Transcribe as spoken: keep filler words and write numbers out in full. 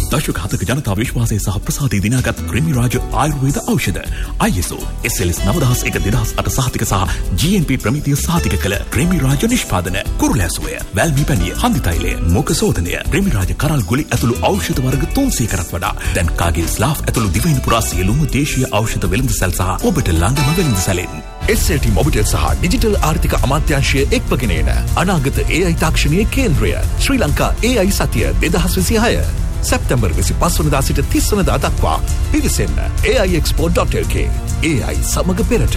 දශක හතක ජනතා විශ්වාසය සහ ප්‍රසාදය දිනාගත් ක්‍රිමි රාජ ආයුර්වේද ඖෂධ I S O S L S නවය දහස් එක දෙදහස් අට සහතික සහ G M P ප්‍රමිතිය සහතික කළ ක්‍රිමි රාජ නිෂ්පාදන කුරුලෑසුවය වැල්මි පැණිය හන්දි තෛලය මොක සෝදනය ක්‍රිමි රාජ කරල් ගුලි ඇතුළු ඖෂධ වර්ග තුන්සීයකටත් වඩා දැන් කාගේ ස්ලාෆ් ඇතුළු දිවයින පුරා සියලුම දේශීය ඖෂධ වෙළඳසැල් සහ ඔබට ළඟම වෙළඳසැලෙන් S L T මොබිටෙල් සහ ඩිජිටල් ආර්ථික අමාත්‍යාංශය එක්වගෙන එන අනාගත A I තාක්ෂණීය කේන්ද්‍රය Sri Lanka A I සතිය දෙදහස් විසිහය සැප්තැම්බර් විසිපස් වනදා සිට තිස් වනදා දක්වා පිවිසෙන්න A I expo dot L K A I සමග පෙරට